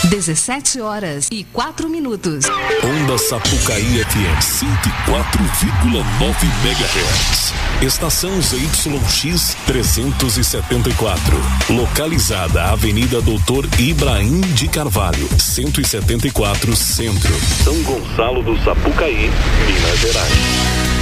17h04. Onda Sapucaí FM 104,9 MHz. Estação ZYX 374. Localizada Avenida Doutor Ibrahim de Carvalho, 174 Centro, São Gonçalo do Sapucaí, Minas Gerais.